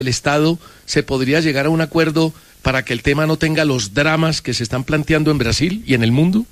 el Estado se podría llegar a un acuerdo para que el tema no tenga los dramas que se están planteando en Brasil y en el mundo?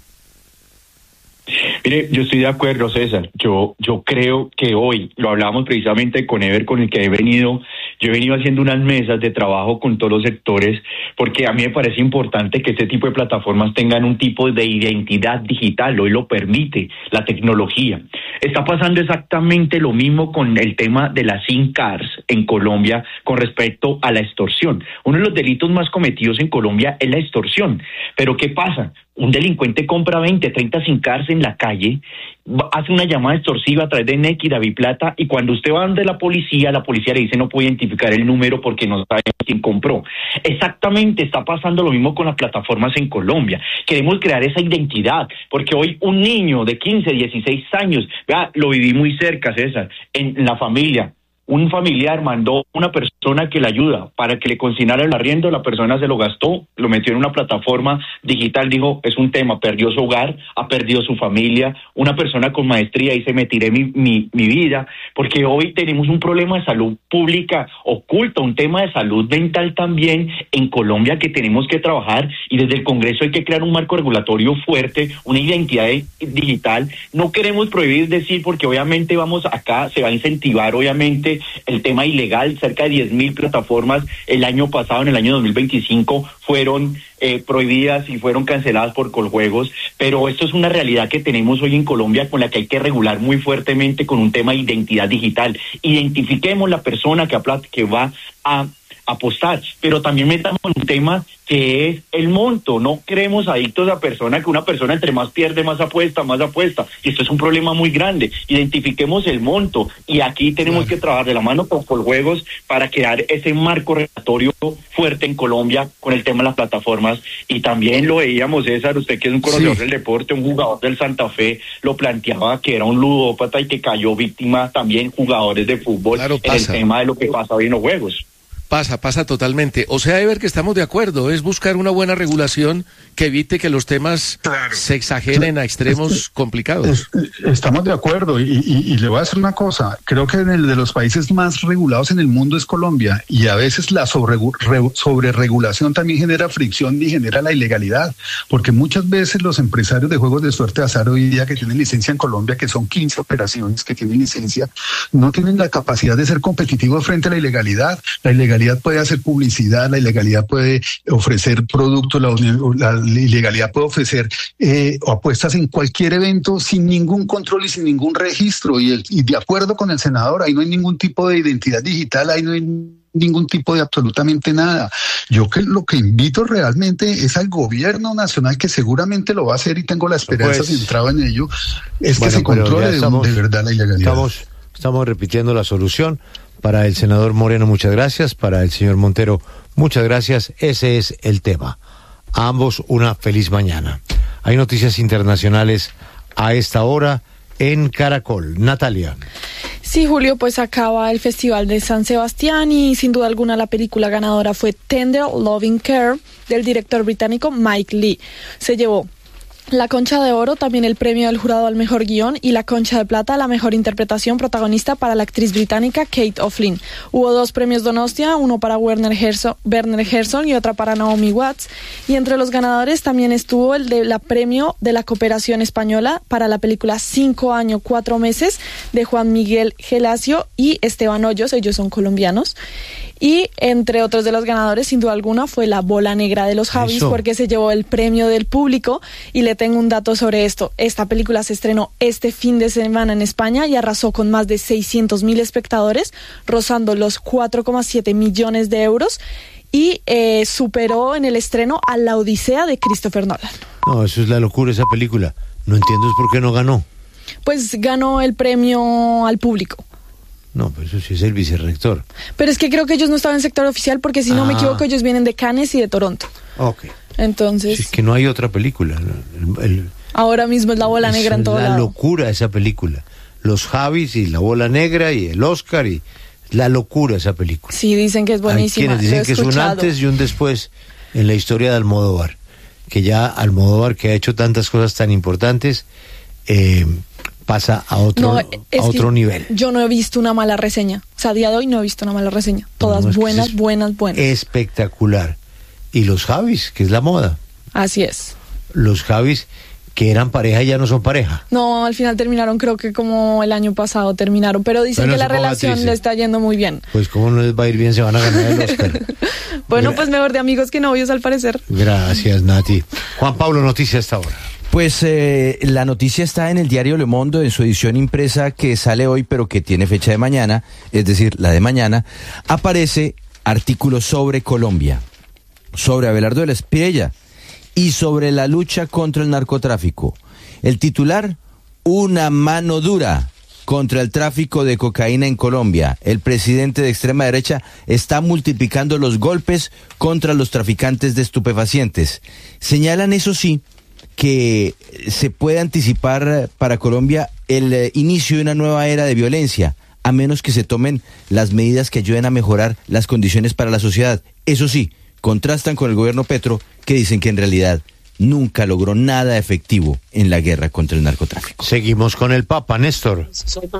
Mire, yo estoy de acuerdo, César. Yo creo que hoy, lo hablábamos precisamente con Ever, con el que yo he venido haciendo unas mesas de trabajo con todos los sectores, porque a mí me parece importante que este tipo de plataformas tengan un tipo de identidad digital. Hoy lo permite la tecnología. Está pasando exactamente lo mismo con el tema de las SIM cards en Colombia con respecto a la extorsión. Uno de los delitos más cometidos en Colombia es la extorsión. Pero ¿qué pasa? Un delincuente compra 20, 30 SIM cards en la calle, hace una llamada extorsiva a través de NEC y Daviplata, y cuando usted va donde la policía le dice no puede identificar el número porque no sabe quién compró. Exactamente está pasando lo mismo con las plataformas en Colombia. Queremos crear esa identidad, porque hoy un niño de 15, 16 años, vea, lo viví muy cerca, César, en la familia. Un familiar mandó una persona que le ayuda para que le consignara el arriendo, la persona se lo gastó, lo metió en una plataforma digital, dijo, es un tema, perdió su hogar, ha perdido su familia, una persona con maestría dice, me tiré mi vida, porque hoy tenemos un problema de salud pública oculto, un tema de salud mental también en Colombia que tenemos que trabajar, y desde el Congreso hay que crear un marco regulatorio fuerte, una identidad digital. No queremos prohibir decir, porque obviamente acá se va a incentivar obviamente el tema ilegal. Cerca de 10,000 plataformas el año pasado, en el año 2025, fueron prohibidas y fueron canceladas por Coljuegos, pero esto es una realidad que tenemos hoy en Colombia con la que hay que regular muy fuertemente con un tema de identidad digital. Identifiquemos la persona que va a apostar, pero también metamos un tema que es el monto. No creemos adictos a personas, que una persona entre más pierde, más apuesta, y esto es un problema muy grande. Identifiquemos el monto, y aquí tenemos que trabajar de la mano con Coljuegos para crear ese marco regulatorio fuerte en Colombia con el tema de las plataformas. Y también lo veíamos, César, usted que es un conocedor del deporte, un jugador del Santa Fe lo planteaba, que era un ludópata y que cayó víctima también jugadores de fútbol en el tema de lo que pasa hoy en los juegos. Pasa totalmente. O sea, Ever, que estamos de acuerdo, es buscar una buena regulación que evite que los temas se exageren a extremos complicados. Estamos de acuerdo, y le voy a decir una cosa, creo que en el de los países más regulados en el mundo es Colombia, y a veces la sobreregulación también genera fricción y genera la ilegalidad, porque muchas veces los empresarios de juegos de suerte de azar hoy día que tienen licencia en Colombia, que son 15 operaciones que tienen licencia, no tienen la capacidad de ser competitivos frente a la ilegalidad. La ilegalidad puede hacer publicidad, la ilegalidad puede ofrecer productos, la ilegalidad puede ofrecer apuestas en cualquier evento sin ningún control y sin ningún registro, y de acuerdo con el senador, ahí no hay ningún tipo de identidad digital, ahí no hay ningún tipo de absolutamente nada. Yo lo que invito realmente es al gobierno nacional, que seguramente lo va a hacer y tengo la esperanza centrada en ello, es que se controle de verdad la ilegalidad. Estamos repitiendo la solución. Para el senador Moreno, muchas gracias. Para el señor Montero, muchas gracias. Ese es el tema. A ambos una feliz mañana. Hay noticias internacionales a esta hora en Caracol. Natalia. Sí, Julio, pues acaba el Festival de San Sebastián y sin duda alguna la película ganadora fue Tender Loving Care del director británico Mike Leigh. Se llevó la Concha de Oro, también el premio del jurado al mejor guión, y la Concha de Plata a la mejor interpretación protagonista para la actriz británica Kate O'Flynn. Hubo 2 premios Donostia, uno para Werner Herzog y otra para Naomi Watts. Y entre los ganadores también estuvo el de la premio de la cooperación española para la película 5 años 4 meses de Juan Miguel Gelacio y Esteban Hoyos, ellos son colombianos. Y entre otros de los ganadores, sin duda alguna, fue La Bola Negra de los Javis, porque se llevó el premio del público. Y le tengo un dato sobre esto. Esta película se estrenó este fin de semana en España y arrasó con más de 600,000 espectadores, rozando los 4,7 millones de euros, y superó en el estreno a La Odisea de Christopher Nolan. No, eso es la locura, esa película. No entiendo por qué no ganó. Pues ganó el premio al público. No, pero eso sí es el vicerrector. Pero es que creo que ellos no estaban en sector oficial, porque si no me equivoco, ellos vienen de Cannes y de Toronto. Ok. Entonces... Sí, es que no hay otra película. Ahora mismo es La Bola Negra en todo lado. Es la locura esa película. Los Javis y La Bola Negra y el Oscar, y la locura esa película. Sí, dicen que es buenísima. Hay quienes dicen que es un antes y un después en la historia de Almodóvar. Que ya Almodóvar, que ha hecho tantas cosas tan importantes, pasa a otro nivel. Yo no he visto una mala reseña. O sea, a día de hoy no he visto una mala reseña. Todas buenas. Espectacular. Y los Javis, que es la moda. Así es. Los Javis que eran pareja y ya no son pareja. No, al final terminaron, creo que como el año pasado terminaron, pero dicen que la relación le está yendo muy bien. Pues como no les va a ir bien, se van a ganar el Oscar. Bueno, pues mejor de amigos que novios al parecer. Gracias, Nati. Juan Pablo, noticia hasta ahora. Pues la noticia está en el diario Le Monde, en su edición impresa que sale hoy, pero que tiene fecha de mañana, es decir, la de mañana. Aparece artículos sobre Colombia, sobre Abelardo de la Espriella y sobre la lucha contra el narcotráfico. El titular, una mano dura contra el tráfico de cocaína en Colombia. El presidente de extrema derecha está multiplicando los golpes contra los traficantes de estupefacientes. Señalan, eso sí, que se puede anticipar para Colombia el inicio de una nueva era de violencia, a menos que se tomen las medidas que ayuden a mejorar las condiciones para la sociedad. Eso sí, contrastan con el gobierno Petro, que dicen que en realidad nunca logró nada efectivo en la guerra contra el narcotráfico. Seguimos con el Papa, Néstor.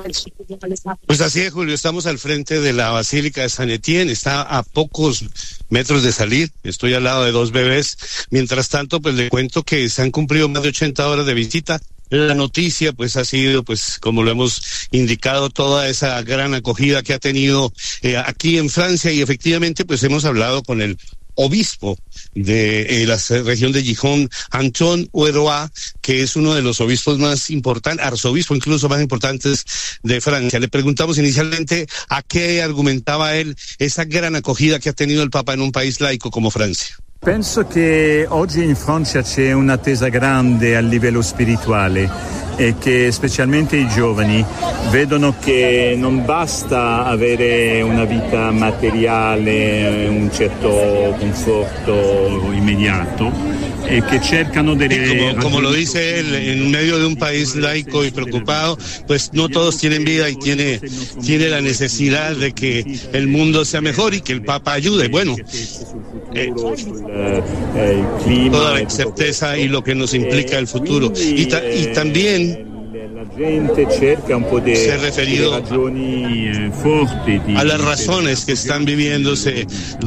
Pues así es, Julio, estamos al frente de la Basílica de San Etienne, está a pocos metros de salir, estoy al lado de 2 bebés. Mientras tanto, pues le cuento que se han cumplido más de 80 horas de visita. La noticia pues ha sido, pues como lo hemos indicado, toda esa gran acogida que ha tenido aquí en Francia, y efectivamente pues hemos hablado con el obispo de la región de Gijón, Antoine Hueroa, que es uno de los obispos más importantes, arzobispo incluso más importantes de Francia. Le preguntamos inicialmente a qué argumentaba él esa gran acogida que ha tenido el Papa en un país laico como Francia. Penso che oggi in Francia c'è un'attesa grande a livello spirituale e che specialmente i giovani vedono che non basta avere una vita materiale, un certo conforto immediato e che cercano delle... Como lo dice él, en medio de un país laico y preocupado, pues no todos tienen vida y tiene la necesidad de que el mundo sea mejor y que el Papa ayude. Bueno, toda la certeza y lo que nos implica el futuro. Y también se ha referido a las razones que están viviéndose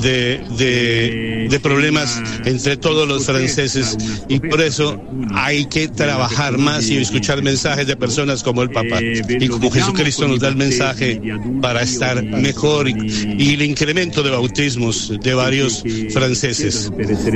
de problemas entre todos los franceses, y por eso hay que trabajar más y escuchar mensajes de personas como el Papa y como Jesucristo nos da el mensaje para estar mejor, y el incremento de bautismos de varios franceses.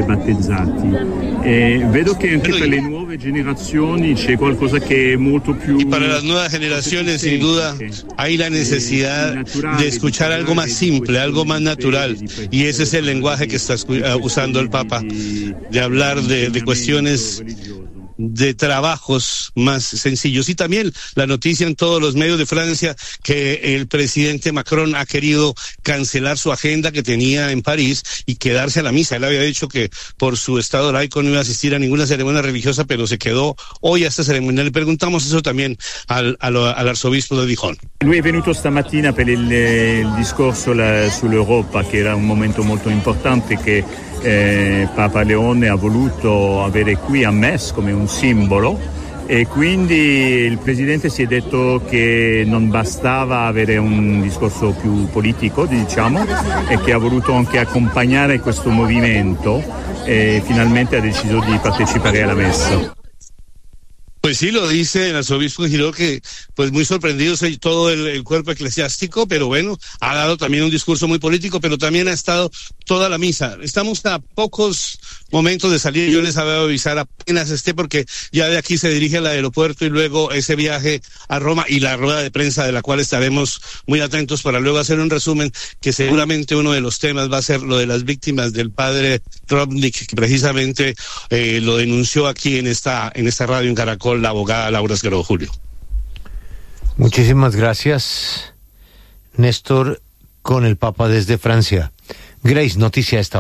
Vedo che anche per le nuove generazioni c'è qualcosa che è molto più... Y para las nuevas generaciones, sin duda, hay la necesidad de escuchar algo más simple, algo más natural, y ese es el lenguaje que está usando el Papa, de hablar de cuestiones, de trabajos más sencillos. Y también la noticia en todos los medios de Francia que el presidente Macron ha querido cancelar su agenda que tenía en París y quedarse a la misa. Él había dicho que por su estado laico no iba a asistir a ninguna ceremonia religiosa, pero se quedó hoy a esta ceremonia. Le preguntamos eso también al arzobispo de Dijon. Lui è venuto stamattina per il discorso sull'Europa, che era un momento molto importante che Papa Leone ha voluto avere qui a Metz come un simbolo, e quindi il Presidente si è detto che non bastava avere un discorso più politico, diciamo, e che ha voluto anche accompagnare questo movimento, e finalmente ha deciso di partecipare alla messa. Pues sí, lo dice el arzobispo de Girón, que pues muy sorprendidos todo el cuerpo eclesiástico, pero bueno, ha dado también un discurso muy político, pero también ha estado toda la misa. Estamos a pocos momentos de salir, yo les había avisar apenas porque ya de aquí se dirige al aeropuerto y luego ese viaje a Roma y la rueda de prensa, de la cual estaremos muy atentos para luego hacer un resumen, que seguramente uno de los temas va a ser lo de las víctimas del padre Drobnik, que precisamente lo denunció aquí en esta radio en Caracol la abogada Laura Esguerro. Julio. Muchísimas gracias, Néstor, con el Papa desde Francia. Grace, noticia a esta hora.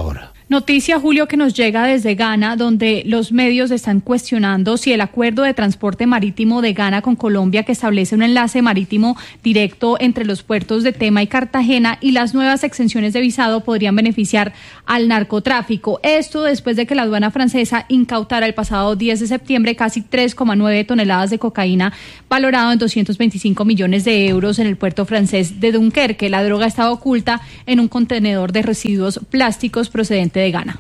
Noticia, Julio, que nos llega desde Ghana, donde los medios están cuestionando si el acuerdo de transporte marítimo de Ghana con Colombia, que establece un enlace marítimo directo entre los puertos de Tema y Cartagena, y las nuevas exenciones de visado podrían beneficiar al narcotráfico. Esto después de que la aduana francesa incautara el pasado 10 de septiembre casi 3,9 toneladas de cocaína, valorado en 225 millones de euros en el puerto francés de Dunkerque. La droga estaba oculta en un contenedor de residuos plásticos procedente de Ghana.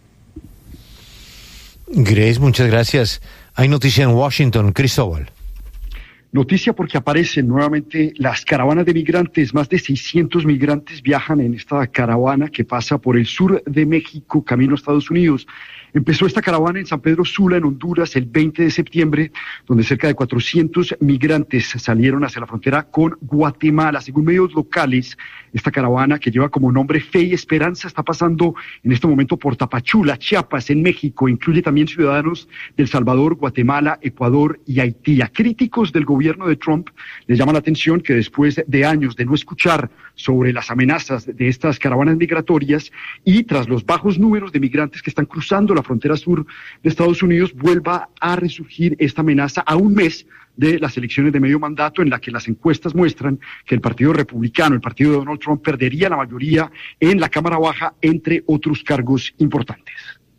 Grace, muchas gracias. Hay noticia en Washington, Cristóbal. Noticia porque aparecen nuevamente las caravanas de migrantes. Más de 600 migrantes viajan en esta caravana que pasa por el sur de México, camino a Estados Unidos. Empezó esta caravana en San Pedro Sula, en Honduras, el 20 de septiembre, donde cerca de 400 migrantes salieron hacia la frontera con Guatemala. Según medios locales, esta caravana, que lleva como nombre Fe y Esperanza, está pasando en este momento por Tapachula, Chiapas, en México. Incluye también ciudadanos de El Salvador, Guatemala, Ecuador y Haití. A críticos del gobierno de Trump les llama la atención que después de años de no escuchar sobre las amenazas de estas caravanas migratorias y tras los bajos números de migrantes que están cruzando la frontera sur de Estados Unidos, vuelva a resurgir esta amenaza a un mes de las elecciones de medio mandato, en la que las encuestas muestran que el Partido Republicano, el partido de Donald Trump, perdería la mayoría en la Cámara Baja, entre otros cargos importantes.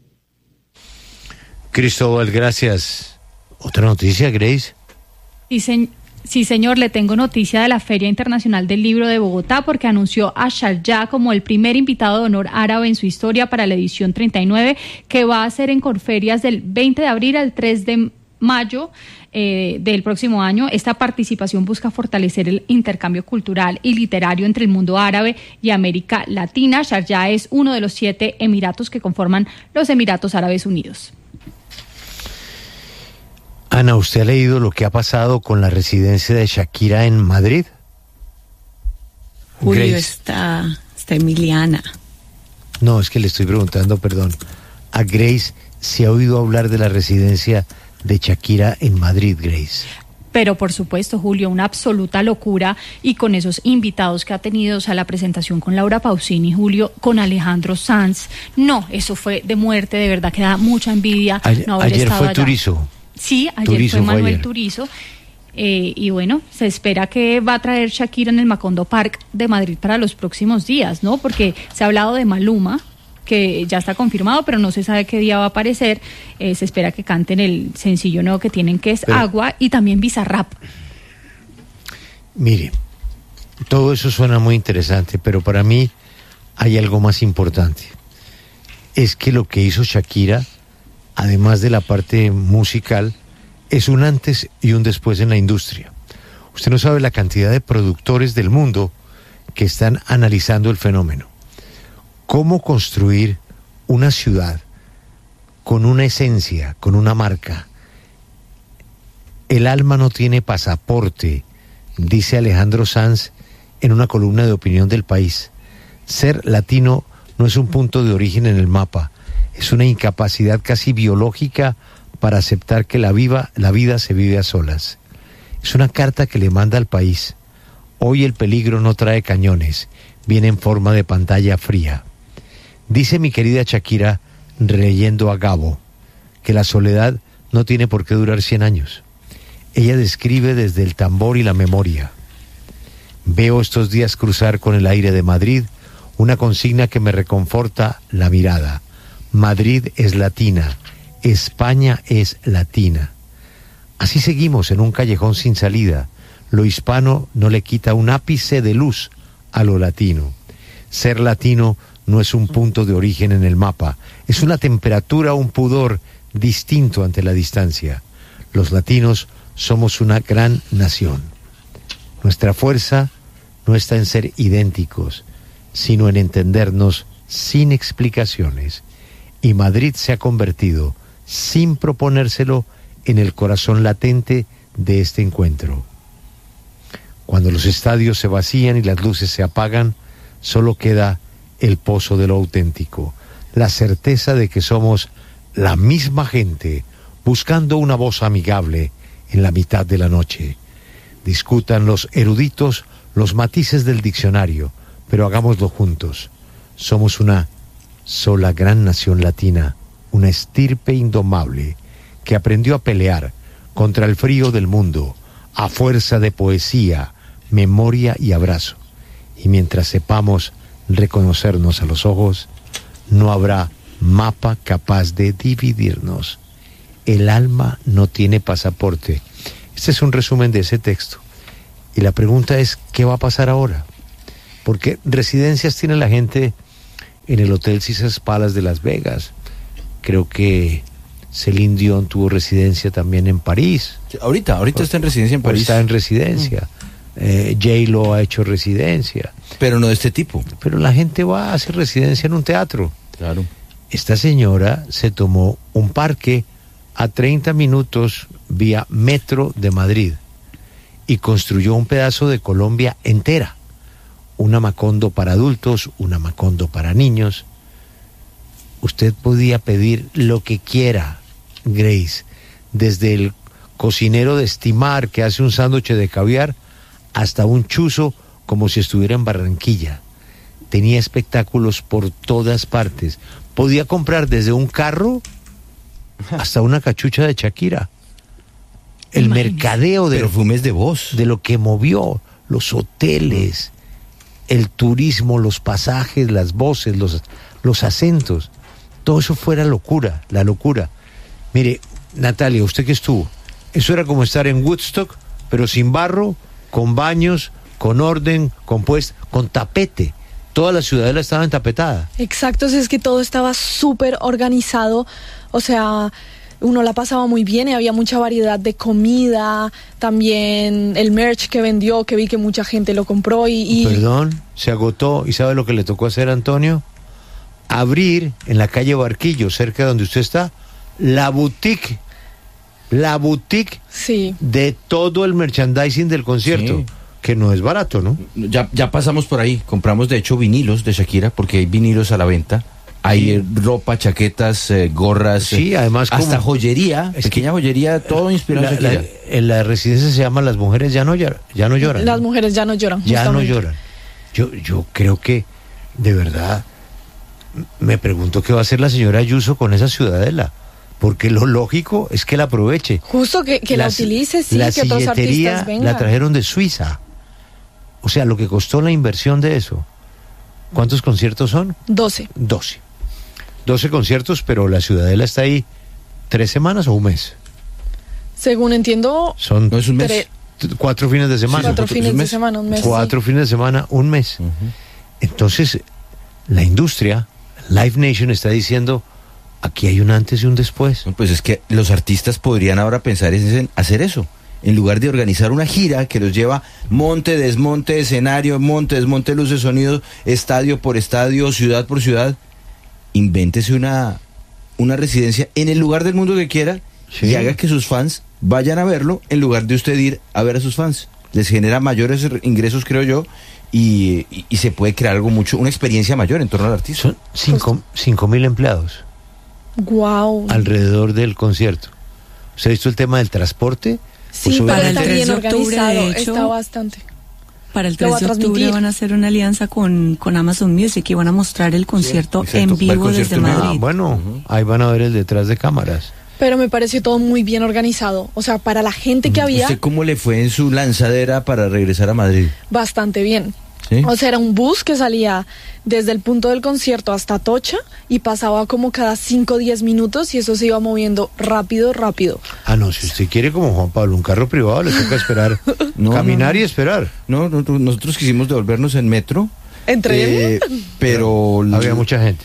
Cristóbal, gracias. ¿Otra noticia, Grace? Sí, señor, le tengo noticia de la Feria Internacional del Libro de Bogotá, porque anunció a Sharjah como el primer invitado de honor árabe en su historia para la edición 39, que va a ser en Corferias del 20 de abril al 3 de mayo del próximo año. Esta participación busca fortalecer el intercambio cultural y literario entre el mundo árabe y América Latina. Sharjah es uno de los 7 emiratos que conforman los Emiratos Árabes Unidos. Ana, ¿usted ha leído lo que ha pasado con la residencia de Shakira en Madrid? Julio, Grace. está Emiliana. No, es que le estoy preguntando, perdón, a Grace si ha oído hablar de la residencia de Shakira en Madrid, Grace. Pero por supuesto, Julio, una absoluta locura, y con esos invitados que ha tenido, o sea, la presentación con Laura Pausini, Julio, con Alejandro Sanz. No, eso fue de muerte, de verdad que da mucha envidia no haber ayer estado fue allá. Turizo. Sí, ayer Turizo fue Manuel ayer. Turizo. Y bueno, se espera que va a traer Shakira en el Macondo Park de Madrid para los próximos días, ¿no? Porque se ha hablado de Maluma, que ya está confirmado, pero no se sabe qué día va a aparecer. Se espera que canten el sencillo nuevo que tienen, que es Agua, y también Bizarrap. Mire, todo eso suena muy interesante, pero para mí hay algo más importante. Es que lo que hizo Shakira, además de la parte musical, es un antes y un después en la industria. Usted no sabe la cantidad de productores del mundo que están analizando el fenómeno. Cómo construir una ciudad con una esencia, con una marca. El alma no tiene pasaporte, dice Alejandro Sanz en una columna de opinión del País. Ser latino no es un punto de origen en el mapa, es una incapacidad casi biológica para aceptar que la vida se vive a solas. Es una carta que le manda al país. Hoy el peligro no trae cañones, viene en forma de pantalla fría. Dice mi querida Shakira, releyendo a Gabo, que la soledad no tiene por qué durar 100 años. Ella describe desde el tambor y la memoria. Veo estos días cruzar con el aire de Madrid una consigna que me reconforta la mirada. Madrid es latina, España es latina. Así seguimos en un callejón sin salida. Lo hispano no le quita un ápice de luz a lo latino. Ser latino no es un punto de origen en el mapa, es una temperatura, un pudor distinto ante la distancia. Los latinos somos una gran nación. Nuestra fuerza no está en ser idénticos, sino en entendernos sin explicaciones. Y Madrid se ha convertido, sin proponérselo, en el corazón latente de este encuentro. Cuando los estadios se vacían y las luces se apagan, solo queda el pozo de lo auténtico, la certeza de que somos la misma gente, buscando una voz amigable en la mitad de la noche. Discutan los eruditos los matices del diccionario, pero hagámoslo juntos. Somos una sola gran nación latina, una estirpe indomable que aprendió a pelear contra el frío del mundo a fuerza de poesía, memoria y abrazo. Y mientras sepamos reconocernos a los ojos, no habrá mapa capaz de dividirnos. El alma no tiene pasaporte. Este es un resumen de ese texto. Y la pregunta es, ¿qué va a pasar ahora? Porque residencias tiene la gente en el Hotel Caesars Palace de Las Vegas. Creo que Celine Dion tuvo residencia también en París. Ahorita está en residencia en París. Está en residencia. J-Lo ha hecho residencia. Pero no de este tipo. Pero la gente va a hacer residencia en un teatro. Claro. Esta señora se tomó un parque a 30 minutos vía metro de Madrid y construyó un pedazo de Colombia entera. Una Macondo para adultos, una Macondo para niños. Usted podía pedir lo que quiera, Grace, desde el cocinero de estimar que hace un sándwich de caviar hasta un chuzo como si estuviera en Barranquilla. Tenía espectáculos por todas partes. Podía comprar desde un carro hasta una cachucha de Shakira. El mercadeo de perfumes de voz, de lo que movió, los hoteles, el turismo, los pasajes, las voces, los acentos, todo eso fue la locura. Mire, Natalia, usted que estuvo, eso era como estar en Woodstock, pero sin barro, con baños, con orden, con tapete. Toda la ciudadela estaba entapetada. Exacto, es que todo estaba súper organizado, o sea, uno la pasaba muy bien y había mucha variedad de comida, también el merch que vendió, que vi que mucha gente lo compró y... Perdón, se agotó, ¿y sabe lo que le tocó hacer a Antonio? Abrir en la calle Barquillo, cerca de donde usted está, la boutique sí, de todo el merchandising del concierto. Sí. Que no es barato, ¿no? Ya pasamos por ahí, compramos de hecho vinilos de Shakira, porque hay vinilos a la venta. Hay ropa, chaquetas, gorras, sí, además hasta joyería, pequeña joyería, todo inspirado en Shakira. En la residencia se llama Las Mujeres ya no lloran. Las mujeres ya no lloran. Ya no lloran. Yo creo que, de verdad, me pregunto qué va a hacer la señora Ayuso con esa ciudadela. Porque lo lógico es que la aproveche. Justo que la utilice, sí, que otros artistas vengan. La trajeron de Suiza. O sea, lo que costó la inversión de eso. ¿Cuántos conciertos son? 12 conciertos, pero la ciudadela está ahí 3 semanas o un mes. Según entiendo... ¿No es un mes? 4 fines de semana. 4 fines de semana, un mes. 4 fines de semana, un mes. Uh-huh. Entonces, la industria, Live Nation está diciendo... Aquí hay un antes y un después. Pues es que los artistas podrían ahora pensar en hacer eso. En lugar de organizar una gira que los lleva monte, desmonte, escenario, monte, desmonte, luces, sonidos, estadio por estadio, ciudad por ciudad, invéntese una residencia en el lugar del mundo que quiera, sí, y haga que sus fans vayan a verlo en lugar de usted ir a ver a sus fans. Les genera mayores ingresos, creo yo, y se puede crear una experiencia mayor en torno al artista. Son 5,000 empleados. Wow. Alrededor del concierto. ¿Usted ha visto el tema del transporte? Sí, pues para el 3 de octubre, de hecho, está bastante. Para el 3 de octubre van a hacer una alianza con Amazon Music y van a mostrar el concierto, sí, en vivo desde Madrid. Bueno, ahí van a ver el detrás de cámaras. Pero me pareció todo muy bien organizado. O sea, para la gente que había... ¿Usted cómo le fue en su lanzadera para regresar a Madrid? Bastante bien. ¿Sí? O sea, era un bus que salía desde el punto del concierto hasta Atocha y pasaba como cada 5 o 10 minutos y eso se iba moviendo rápido. Ah, no, si usted quiere como Juan Pablo, un carro privado, le toca esperar, caminar y esperar. No, nosotros quisimos devolvernos en metro. ¿En tren? Pero había mucha gente.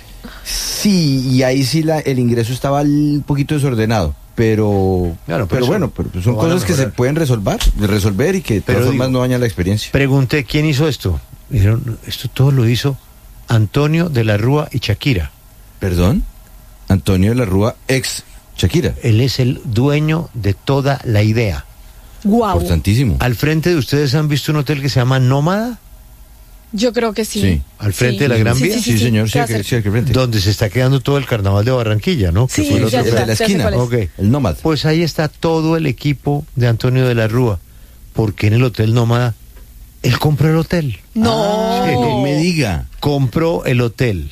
Sí, y ahí sí el ingreso estaba un poquito desordenado. Pero bueno, son cosas que se pueden resolver y que de todas formas no dañan la experiencia. Pregunté quién hizo esto. Me dijeron, esto todo lo hizo Antonio de la Rúa y Shakira. ¿Perdón? Antonio de la Rúa, ex Shakira. Él es el dueño de toda la idea. Guau. Importantísimo. Al frente de ustedes han visto un hotel que se llama Nómada. Yo creo que sí. Sí. ¿Al frente de la Gran Vía? Sí, señor, sí, al frente. Donde se está quedando todo el carnaval de Barranquilla, ¿no? Sí, que fue el otro de la esquina. Okay. El Nómada. Pues ahí está todo el equipo de Antonio de la Rúa. Porque en el Hotel Nómada, él compró el hotel. No. No me diga. Compró el hotel.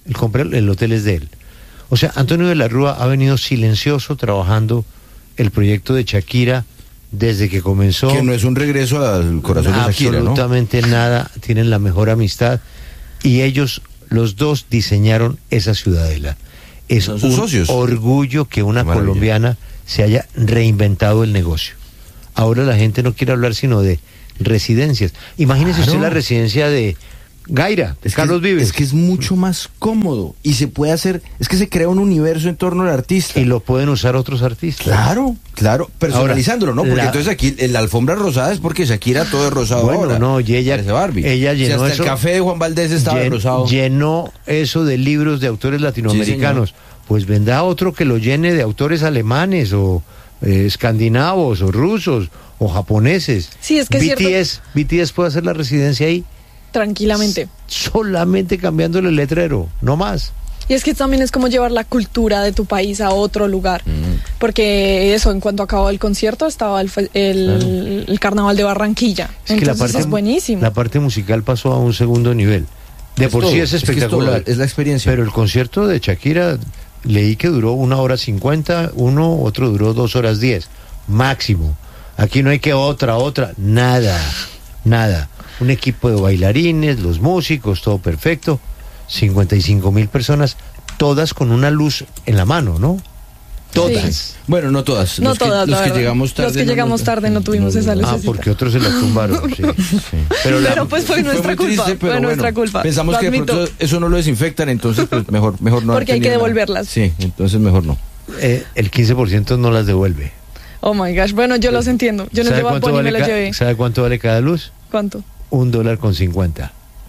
el hotel es de él. O sea, Antonio de la Rúa ha venido silencioso trabajando el proyecto de Shakira desde que comenzó. Que no es un regreso al corazón de Shakira, ¿no? Absolutamente nada, tienen la mejor amistad y ellos, los dos, diseñaron esa ciudadela. Es un socios. Orgullo que una colombiana se haya reinventado el negocio. Ahora la gente no quiere hablar sino de residencias. Imagínese usted la residencia de Gaira, Carlos Vives. Es que es mucho más cómodo y se puede hacer, es que se crea un universo en torno al artista. Y lo pueden usar otros artistas. Claro, personalizándolo, ¿no? Porque entonces aquí la alfombra rosada es porque Shakira todo es rosado ahora. No, y ella llenó hasta eso. El café de Juan Valdés estaba rosado. Llenó eso de libros de autores latinoamericanos. Sí, pues vendrá otro que lo llene de autores alemanes o escandinavos o rusos o japoneses. Sí, es que BTS puede hacer la residencia ahí tranquilamente. Solamente cambiándole el letrero, no más. Y es que también es como llevar la cultura de tu país a otro lugar. Porque eso, en cuanto acabó el concierto, estaba el Carnaval de Barranquilla. Entonces es buenísimo. La parte musical pasó a un segundo nivel. De por sí es espectacular. Es la experiencia. Pero el concierto de Shakira, leí que duró 1:50, otro duró 2:10, máximo. Aquí no hay que otra, nada. Un equipo de bailarines, los músicos, todo perfecto. 55,000 personas, todas con una luz en la mano, ¿no? Todas. Sí. Bueno, no todas. Los que llegamos tarde. No tuvimos esa lucecita. Porque otros se la tumbaron. Sí. Pero pues fue nuestra culpa. Fue nuestra culpa. Pensamos que de pronto eso no lo desinfectan, entonces pues mejor no. Porque hay que devolverlas. Sí, entonces mejor no. El 15% no las devuelve. Oh my gosh. Bueno, yo los entiendo. Yo no llevo a Bonnie y me las llevé. ¿Sabe cuánto vale cada luz? ¿Cuánto? $1.50.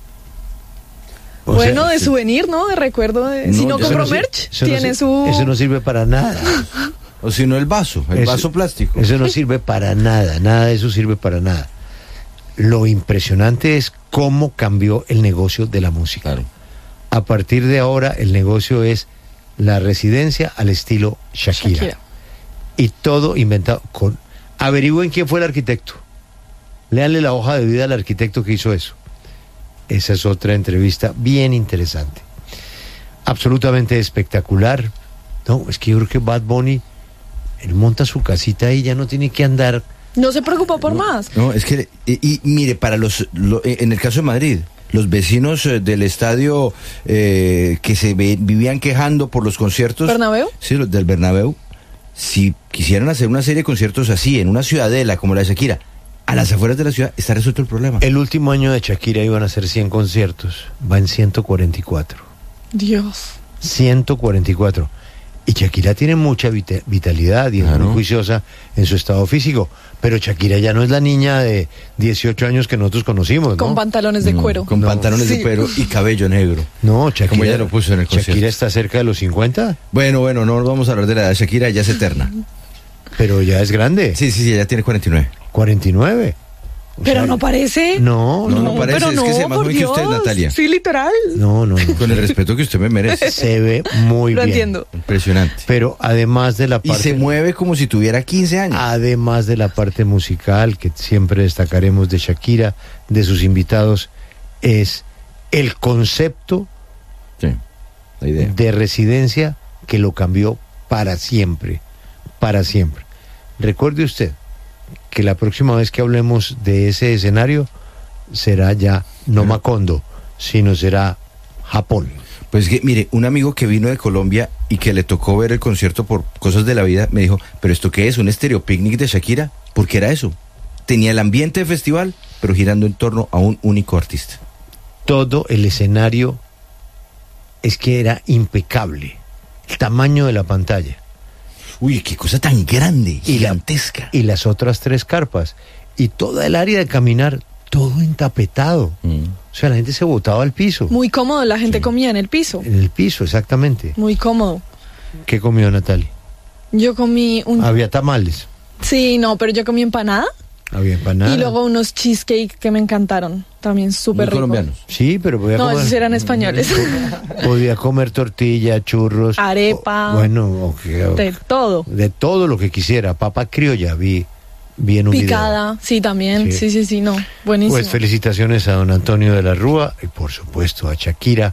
Bueno, de souvenir, ¿no? De recuerdo. Si no compro merch, tiene su... Eso no sirve para nada. O si no, el vaso plástico. Eso no sirve para nada, nada de eso sirve para nada. Lo impresionante es cómo cambió el negocio de la música. Claro. A partir de ahora, el negocio es la residencia al estilo Shakira. Y todo inventado con... Averigüen quién fue el arquitecto. Léanle la hoja de vida al arquitecto que hizo eso. Esa es otra entrevista bien interesante. Absolutamente espectacular. No, es que yo creo que Bad Bunny, él monta su casita y ya no tiene que andar. No se preocupa por más. No, es que, y mire, en el caso de Madrid, los vecinos del estadio que se vivían quejando por los conciertos. ¿Bernabéu? Sí, los del Bernabéu. Si quisieran hacer una serie de conciertos así, en una ciudadela como la de Shakira, a las afueras de la ciudad, está resuelto el problema. El último año de Shakira iban a ser 100 conciertos, va en 144. Dios. 144. Y Shakira tiene mucha vitalidad y es muy juiciosa en su estado físico. Pero Shakira ya no es la niña de 18 años que nosotros conocimos, ¿no? Con pantalones de cuero. Con pantalones de cuero y cabello negro. No, Shakira, como ella lo puso en el concierto. Shakira está cerca de los 50. Bueno, no vamos a hablar de la edad de Shakira, ya es eterna. Pero ya es grande. Sí, ella tiene 49. 49. Pero no parece. No parece. Pero es que se ve más joven que usted, Natalia. Sí, literal. No. Con el respeto que usted me merece. Se ve muy bien. Lo entiendo. Impresionante. Pero además de la parte... Y se mueve como si tuviera 15 años. Además de la parte musical, que siempre destacaremos de Shakira, de sus invitados, es el concepto la idea de residencia que lo cambió para siempre. Para siempre. Recuerde usted que la próxima vez que hablemos de ese escenario será ya no Macondo, sino será Japón. Pues que, mire, un amigo que vino de Colombia y que le tocó ver el concierto por cosas de la vida, me dijo, ¿pero esto qué es? ¿Un estéreo picnic de Shakira? Porque era eso. Tenía el ambiente de festival, pero girando en torno a un único artista. Todo el escenario es que era impecable. El tamaño de la pantalla. Uy, qué cosa tan grande, gigantesca. Y las otras 3 carpas. Y toda el área de caminar, todo entapetado. O sea, la gente se botaba al piso. Muy cómodo, la gente comía en el piso. En el piso, exactamente. Muy cómodo. ¿Qué comió Natalia? Yo comí Había tamales. Sí, no, pero yo comí empanada. Había empanada. Y luego unos cheesecake que me encantaron. También súper ricos. Colombianos. Sí, pero podía comer... No, esos eran españoles. Podía comer tortilla, churros. Arepa. De todo. De todo lo que quisiera. Papa criolla, vi en un picada, video. Sí, también. Sí, no. Buenísimo. Pues felicitaciones a don Antonio de la Rúa y por supuesto a Shakira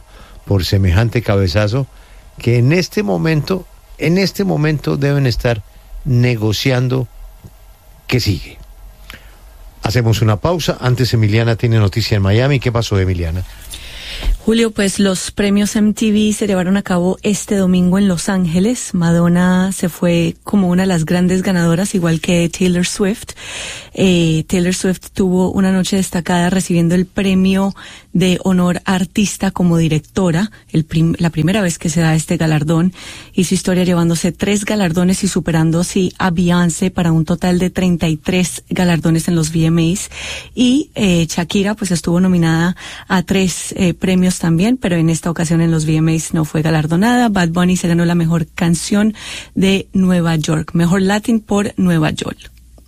por semejante cabezazo que en este momento deben estar negociando qué sigue. Hacemos una pausa. Antes Emiliana tiene noticia en Miami. ¿Qué pasó, Emiliana? Julio, pues los premios MTV se llevaron a cabo este domingo en Los Ángeles. Madonna se fue como una de las grandes ganadoras, igual que Taylor Swift. Taylor Swift tuvo una noche destacada recibiendo el premio de honor a artista como directora, la primera vez que se da este galardón, y su historia llevándose 3 galardones y superando así a Beyoncé para un total de 33 galardones en los VMAs. Y Shakira pues estuvo nominada a 3 premios también, pero en esta ocasión en los VMAs no fue galardonada. Bad Bunny se ganó la mejor canción de Nueva York, mejor Latin por Nueva York.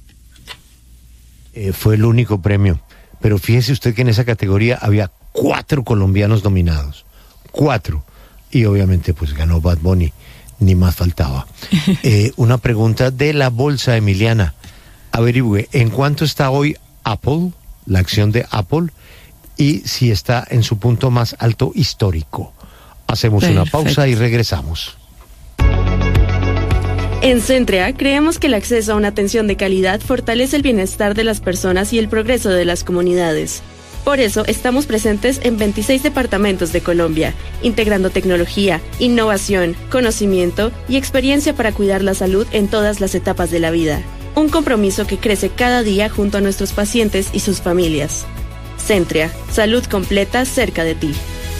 Fue el único premio. Pero fíjese usted que en esa categoría había 4 colombianos nominados. 4. Y obviamente pues ganó Bad Bunny, ni más faltaba. Una pregunta de la bolsa, Emiliana. Averigüe, ¿en cuánto está hoy Apple, la acción de Apple, y si está en su punto más alto histórico? Hacemos una pausa y regresamos. En Centrea creemos que el acceso a una atención de calidad fortalece el bienestar de las personas y el progreso de las comunidades. Por eso estamos presentes en 26 departamentos de Colombia, integrando tecnología, innovación, conocimiento y experiencia para cuidar la salud en todas las etapas de la vida. Un compromiso que crece cada día junto a nuestros pacientes y sus familias. Centrea, salud completa cerca de ti.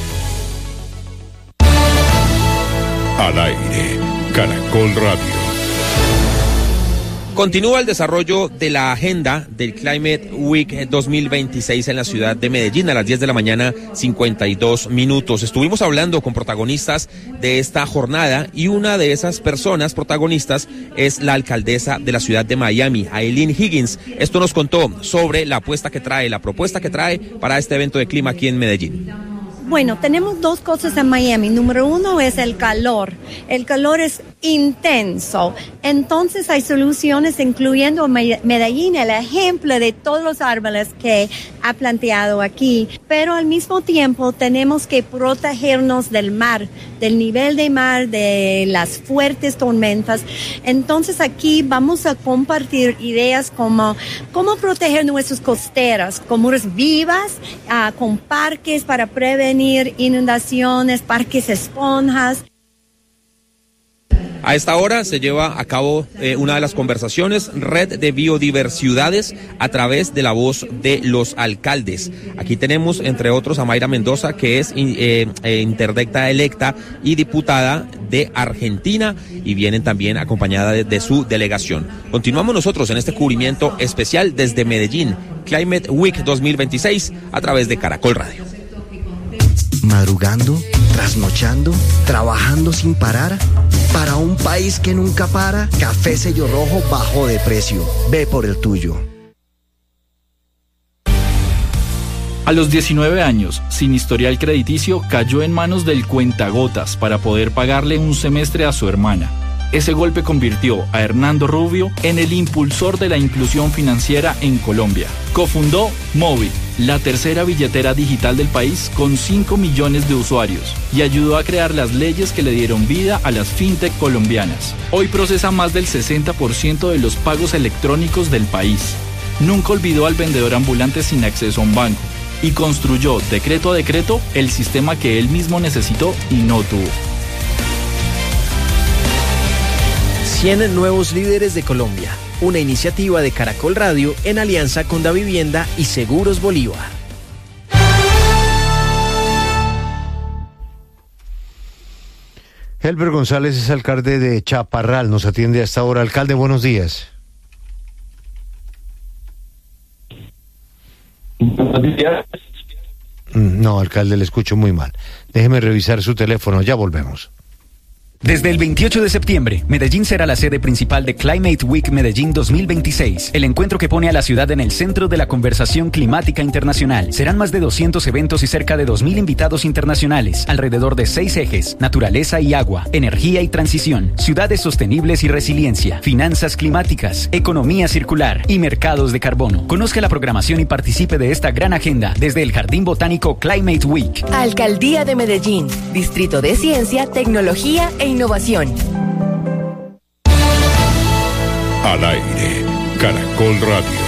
Al aire, Caracol Radio. Continúa el desarrollo de la agenda del Climate Week 2026 en la ciudad de Medellín a las 10 de la mañana, 52 minutos. Estuvimos hablando con protagonistas de esta jornada y una de esas personas protagonistas es la alcaldesa de la ciudad de Miami, Aileen Higgins. Esto nos contó sobre la propuesta que trae para este evento de clima aquí en Medellín. Bueno, tenemos 2 cosas en Miami. Número 1 es el calor. El calor es intenso. Entonces hay soluciones, incluyendo Medellín, el ejemplo de todos los árboles que ha planteado aquí. Pero al mismo tiempo tenemos que protegernos del mar, del nivel de mar, de las fuertes tormentas. Entonces aquí vamos a compartir ideas como cómo proteger nuestras costeras, con muros vivas, con parques para prevenir inundaciones, parques esponjas. A esta hora se lleva a cabo una de las conversaciones, Red de Biodiversidades, a través de la voz de los alcaldes. Aquí tenemos, entre otros, a Mayra Mendoza, que es interdicta electa y diputada de Argentina, y vienen también acompañada de su delegación. Continuamos nosotros en este cubrimiento especial desde Medellín, Climate Week 2026, a través de Caracol Radio. Madrugando, trasnochando, trabajando sin parar. Para un país que nunca para, Café Sello Rojo bajó de precio. Ve por el tuyo. A los 19 años, sin historial crediticio, cayó en manos del cuentagotas para poder pagarle un semestre a su hermana. Ese golpe convirtió a Hernando Rubio en el impulsor de la inclusión financiera en Colombia. Cofundó Móvil, la tercera billetera digital del país con 5 millones de usuarios, y ayudó a crear las leyes que le dieron vida a las fintech colombianas. Hoy procesa más del 60% de los pagos electrónicos del país. Nunca olvidó al vendedor ambulante sin acceso a un banco y construyó decreto a decreto el sistema que él mismo necesitó y no tuvo. 100 nuevos líderes de Colombia, una iniciativa de Caracol Radio en alianza con Davivienda y Seguros Bolívar. Helber González es alcalde de Chaparral, nos atiende hasta ahora. Alcalde, buenos días. Buenos días. No, alcalde, le escucho muy mal. Déjeme revisar su teléfono, ya volvemos. Desde el 28 de septiembre, Medellín será la sede principal de Climate Week Medellín 2026, el encuentro que pone a la ciudad en el centro de la conversación climática internacional. Serán más de 200 eventos y cerca de 2.000 invitados internacionales, alrededor de 6 ejes: naturaleza y agua, energía y transición, ciudades sostenibles y resiliencia, finanzas climáticas, economía circular y mercados de carbono. Conozca la programación y participe de esta gran agenda desde el Jardín Botánico Climate Week. Alcaldía de Medellín, Distrito de Ciencia, Tecnología e Innovación. Al aire, Caracol Radio.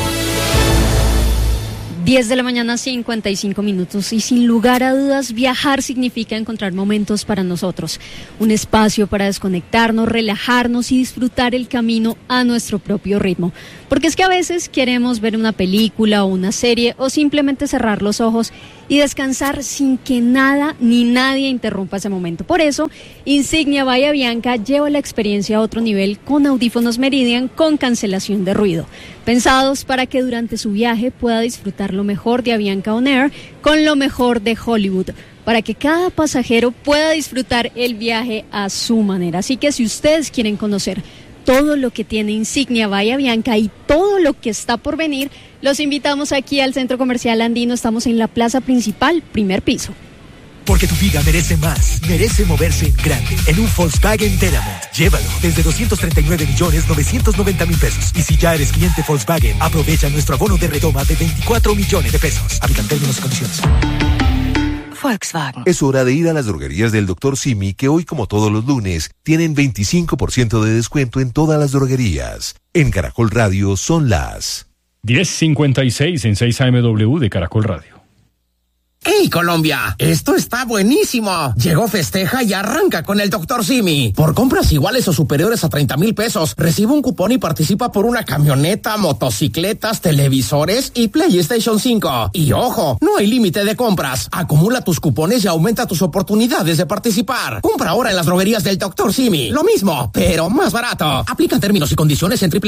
10 de la mañana, 55 minutos, y sin lugar a dudas, viajar significa encontrar momentos para nosotros, un espacio para desconectarnos, relajarnos y disfrutar el camino a nuestro propio ritmo. Porque es que a veces queremos ver una película o una serie o simplemente cerrar los ojos y descansar sin que nada ni nadie interrumpa ese momento. Por eso, Insignia Bahía Bianca lleva la experiencia a otro nivel con audífonos Meridian con cancelación de ruido, pensados para que durante su viaje pueda disfrutar lo mejor de Avianca On Air con lo mejor de Hollywood, para que cada pasajero pueda disfrutar el viaje a su manera. Así que si ustedes quieren conocer todo lo que tiene Insignia Bahía Bianca y todo lo que está por venir, los invitamos aquí al Centro Comercial Andino. Estamos en la plaza principal, primer piso. Porque tu vida merece más, merece moverse en grande, en un Volkswagen Teramont. Llévalo desde 239.990.000 pesos. Y si ya eres cliente Volkswagen, aprovecha nuestro abono de retoma de 24 millones de pesos. Aplican términos y condiciones. Volkswagen. Es hora de ir a las droguerías del Dr. Simi, que hoy, como todos los lunes, tienen 25% de descuento en todas las droguerías. En Caracol Radio son las 10:56 en 6 AMW de Caracol Radio. ¡Hey, Colombia! ¡Esto está buenísimo! Llegó Festeja y arranca con el Dr. Simi. Por compras iguales o superiores a 30,000 pesos, recibe un cupón y participa por una camioneta, motocicletas, televisores y PlayStation 5. Y ojo, no hay límite de compras. Acumula tus cupones y aumenta tus oportunidades de participar. Compra ahora en las droguerías del Dr. Simi. Lo mismo, pero más barato. Aplican términos y condiciones en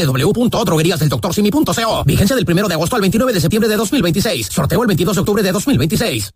www.drogueriasdeldoctorsimi.co. Vigencia del 1 de agosto al 29 de septiembre de 2026. Sorteo el 22 de octubre de 2026.